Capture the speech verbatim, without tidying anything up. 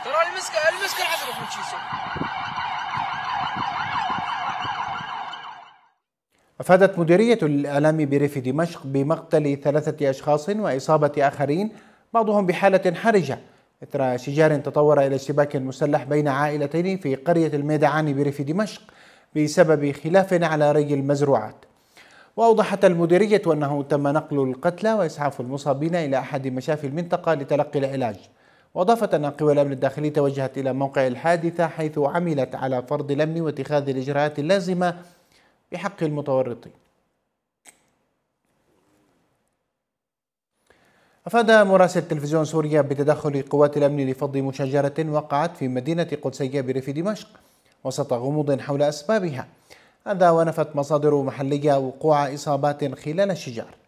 ترى المسك المسك الحضرة من شيء. أفادت مديرية الإعلام بريف دمشق بمقتل ثلاثة أشخاص وإصابة آخرين بعضهم بحالة حرجة إثر شجار تطور إلى اشتباك مسلح بين عائلتين في قرية الميدعان بريف دمشق بسبب خلاف على ري المزروعات. وأوضحت المديرية أنه تم نقل القتلى وإسعاف المصابين إلى أحد مشافي المنطقة لتلقي العلاج. وأضافت أن قوى الأمن الداخلي توجهت إلى موقع الحادثة حيث عملت على فرض الأمن واتخاذ الإجراءات اللازمة بحق المتورطين. أفاد مراسل تلفزيون سوريا بتدخل قوات الأمن لفض مشاجرة وقعت في مدينة قدسية بريف دمشق وسط غموض حول أسبابها. هذا ونفت مصادر محلية وقوع إصابات خلال الشجار.